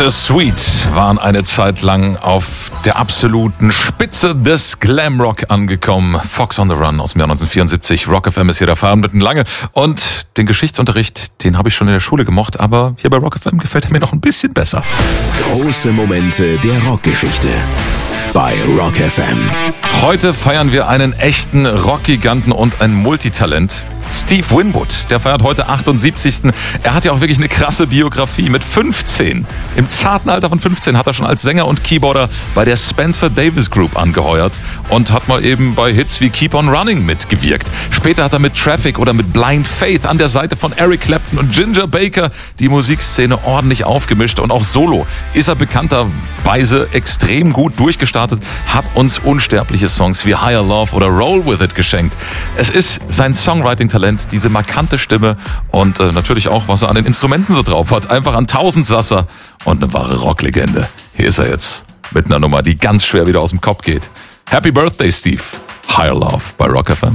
The Sweet waren eine Zeit lang auf der absoluten Spitze des Glamrock angekommen. Fox on the Run aus dem Jahr 1974. Rock FM ist hier der Feierabend lange. Und den Geschichtsunterricht, den habe ich schon in der Schule gemocht, aber hier bei Rock FM gefällt er mir noch ein bisschen besser. Große Momente der Rockgeschichte bei Rock FM. Heute feiern wir einen echten Rockgiganten und ein Multitalent. Steve Winwood, der feiert heute 78. Er hat ja auch wirklich eine krasse Biografie. Mit 15, im zarten Alter von 15, hat er schon als Sänger und Keyboarder bei der Spencer Davis Group angeheuert und hat mal eben bei Hits wie Keep on Running mitgewirkt. Später hat er mit Traffic oder mit Blind Faith an der Seite von Eric Clapton und Ginger Baker die Musikszene ordentlich aufgemischt. Und auch solo ist er bekannterweise extrem gut durchgestartet, hat uns unsterbliche Songs wie Higher Love oder Roll With It geschenkt. Es ist sein Songwriting-Talent, diese markante Stimme und natürlich auch, was er an den Instrumenten so drauf hat. Einfach ein Tausendsasser und eine wahre Rocklegende. Hier ist er jetzt mit einer Nummer, die ganz schwer wieder aus dem Kopf geht. Happy Birthday, Steve. Higher Love bei Rock FM.